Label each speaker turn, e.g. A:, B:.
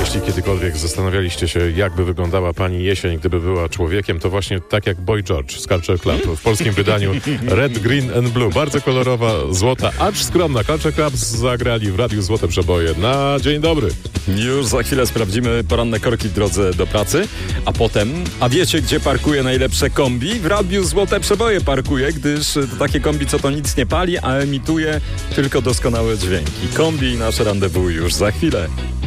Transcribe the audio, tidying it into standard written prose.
A: Jeśli kiedykolwiek zastanawialiście się, jakby wyglądała pani jesień, gdyby była człowiekiem, to właśnie tak jak Boy George z Culture Club w polskim wydaniu Red, Green and Blue. Bardzo kolorowa, złota, acz skromna. Culture Club zagrali w Radiu Złote Przeboje. Na dzień dobry.
B: Już za chwilę sprawdzimy poranne korki w drodze do pracy, a potem, a wiecie gdzie parkuje najlepsze kombi? W Radiu Złote Przeboje parkuje, gdyż to takie kombi, co to nic nie pali, a emituje tylko doskonałe dźwięki. Kombi i nasze rendezvous już za chwilę.